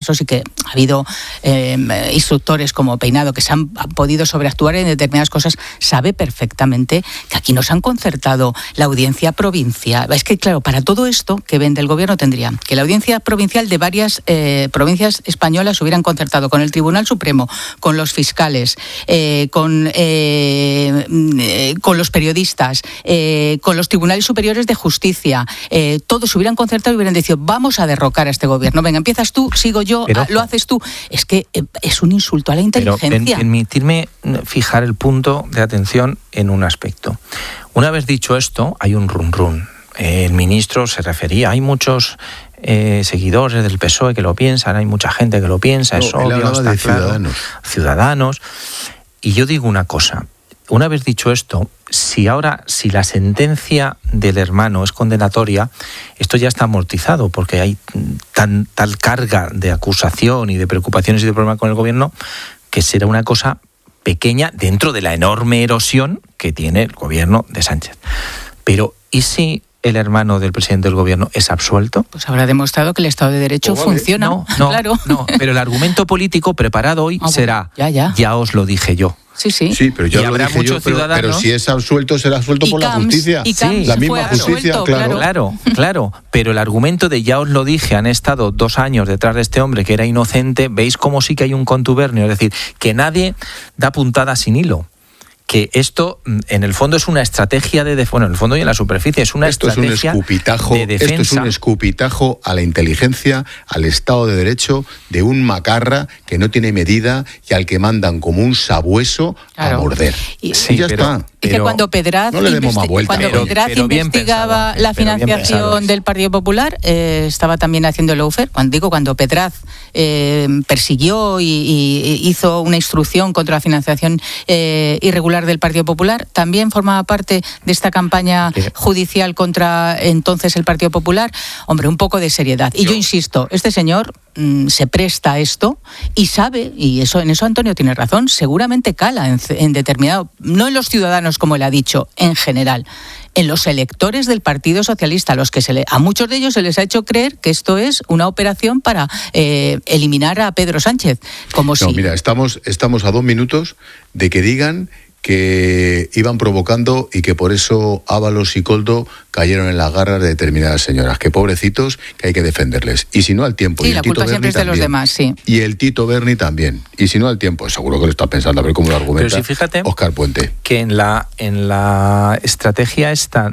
ministros y que ha habido instructores como Peinado que se han podido sobreactuar en determinadas cosas, sabe perfectamente que aquí nos han concertado la audiencia provincial. Es que, claro, para todo esto que vende el gobierno tendría que la audiencia provincial de varias provincias españolas hubieran concertado con el Tribunal Supremo, con los fiscales, con los periodistas, con los tribunales superiores de justicia, todos hubieran concertado y hubieran dicho, vamos a derrocar a este gobierno. Venga, empiezas tú, sigo yo, lo haces tú. Es que es un insulto a la inteligencia. Pero permitirme fijar el punto de atención en un aspecto. Una vez dicho esto, hay un run. El ministro se refería, hay muchos seguidores del PSOE que lo piensan, hay mucha gente que lo piensa, es obvio, está claro. Ciudadanos. Y yo digo una cosa, una vez dicho esto, si la sentencia del hermano es condenatoria, esto ya está amortizado, porque hay tal carga de acusación y de preocupaciones y de problemas con el gobierno, que será una cosa pequeña dentro de la enorme erosión que tiene el gobierno de Sánchez. Pero, ¿y si el hermano del presidente del gobierno es absuelto? Pues habrá demostrado que el Estado de Derecho funciona. Claro. No, pero el argumento político preparado hoy será, ya os lo dije yo. Sí, pero yo y habrá muchos ciudadanos. Pero si es absuelto, será absuelto por la justicia. La misma justicia, claro. Pero el argumento de ya os lo dije, han estado 2 años detrás de este hombre que era inocente, veis cómo sí que hay un contubernio, es decir, que nadie da puntada sin hilo. Que esto, en el fondo, es una estrategia en el fondo y en la superficie, es una estrategia de defensa. Esto es un escupitajo a la inteligencia, al Estado de Derecho, de un macarra que no tiene medida y al que mandan como un sabueso a morder. Y ya está. Es que cuando Pedraz investigaba la financiación del Partido Popular, estaba también haciendo el lawfare. Cuando Pedraz persiguió y hizo una instrucción contra la financiación irregular del Partido Popular, también formaba parte de esta campaña judicial contra entonces el Partido Popular. Hombre, un poco de seriedad. Y yo insisto, este señor se presta a esto y sabe, y en eso Antonio tiene razón, seguramente cala en determinado, no en los ciudadanos como él ha dicho, en general, en los electores del Partido Socialista, a muchos de ellos se les ha hecho creer que esto es una operación para eliminar a Pedro Sánchez. Mira, estamos a 2 minutos de que digan que iban provocando y que por eso Ábalos y Koldo cayeron en las garras de determinadas señoras. Que pobrecitos, que hay que defenderles. Y si no al tiempo. Sí, y la culpa siempre es de los demás, sí. Y el Tito Berni también. Y si no al tiempo, seguro que lo está pensando, a ver cómo lo argumenta. Pero sí, fíjate, Óscar Puente. Que en la estrategia esta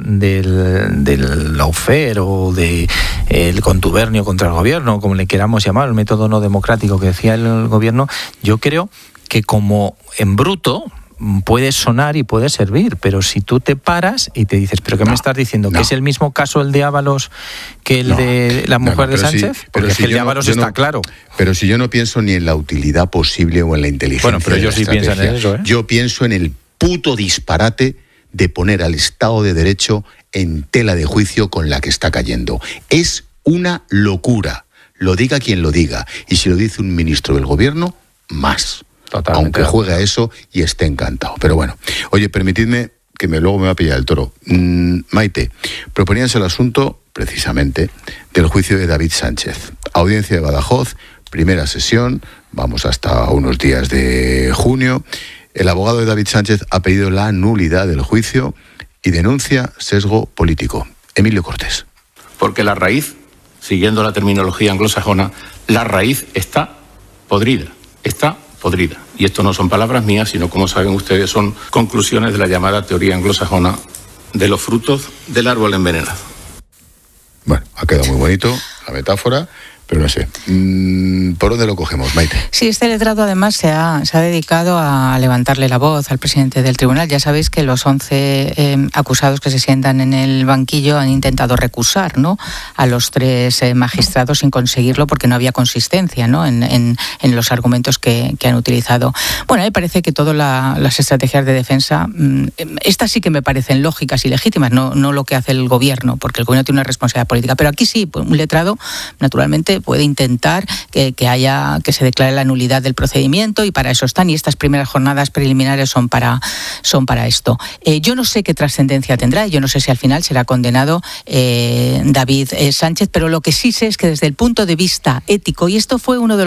del lawfare o del contubernio contra el gobierno, como le queramos llamar, el método no democrático que decía el gobierno, yo creo que como en bruto puede sonar y puede servir, pero si tú te paras y te dices, ¿pero qué me estás diciendo? ¿Que es el mismo caso el de Ábalos que el de la mujer de Sánchez? Porque el de Ábalos está claro. Pero si yo no pienso ni en la utilidad posible o en la inteligencia. Bueno, pero ellos sí piensan en eso, ¿eh? Yo pienso en el puto disparate de poner al Estado de Derecho en tela de juicio con la que está cayendo. Es una locura, lo diga quien lo diga. Y si lo dice un ministro del gobierno, más. Totalmente. Aunque juegue a eso y esté encantado. Pero bueno, oye, permitidme que luego me va a pillar el toro. Maite, proponías el asunto, precisamente, del juicio de David Sánchez. Audiencia de Badajoz, primera sesión, vamos hasta unos días de junio. El abogado de David Sánchez ha pedido la nulidad del juicio y denuncia sesgo político. Emilio Cortés. Porque la raíz, siguiendo la terminología anglosajona, la raíz está podrida. Y esto no son palabras mías, sino, como saben ustedes, son conclusiones de la llamada teoría anglosajona de los frutos del árbol envenenado. Bueno, ha quedado muy bonito la metáfora, pero no sé. ¿Por dónde lo cogemos, Maite? Sí, este letrado además se ha dedicado a levantarle la voz al presidente del tribunal. Ya sabéis que los 11 acusados que se sientan en el banquillo han intentado recusar, ¿no?, a los 3 magistrados sin conseguirlo porque no había consistencia, ¿no?, en los argumentos que han utilizado. Bueno, a mí me parece que todas las estrategias de defensa, estas sí que me parecen lógicas y legítimas, no lo que hace el gobierno, porque el gobierno tiene una responsabilidad política. Pero aquí sí, un letrado, naturalmente, puede intentar que se declare la nulidad del procedimiento, y para eso están, y estas primeras jornadas preliminares son para esto. Yo no sé qué trascendencia tendrá, yo no sé si al final será condenado David Sánchez, pero lo que sí sé es que desde el punto de vista ético, y esto fue uno de los